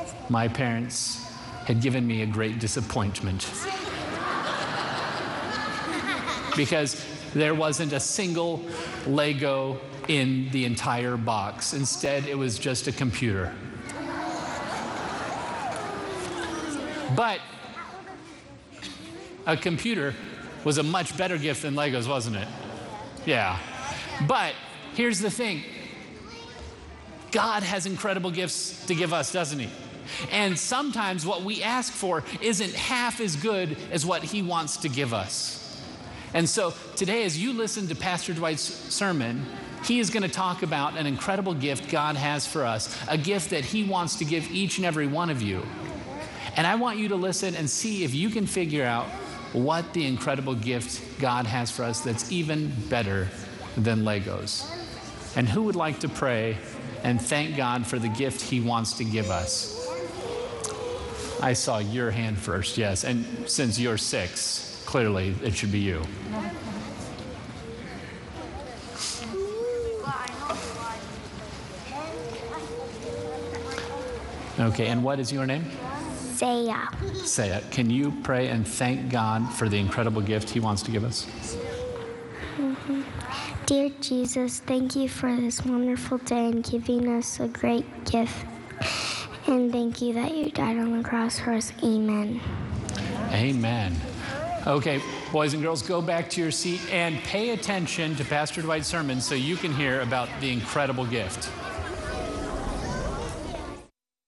my parents had given me a great disappointment. Because there wasn't a single Lego in the entire box. Instead, it was just a computer. But a computer was a much better gift than Legos, wasn't it? Yeah. But here's the thing. God has incredible gifts to give us, doesn't he? And sometimes what we ask for isn't half as good as what he wants to give us. And so today, as you listen to Pastor Dwight's sermon, he is going to talk about an incredible gift God has for us, a gift that he wants to give each and every one of you. And I want you to listen and see if you can figure out what the incredible gift God has for us that's even better than Legos. And who would like to pray and thank God for the gift he wants to give us? I saw your hand first, yes. And since you're 6, clearly it should be you. Okay, and what is your name? Saya. Saya. Can you pray and thank God for the incredible gift he wants to give us? Mm-hmm. Dear Jesus, thank you for this wonderful day and giving us a great gift. And thank you that you died on the cross for us. Amen. Amen. Okay, boys and girls, go back to your seat and pay attention to Pastor Dwight's sermon so you can hear about the incredible gift.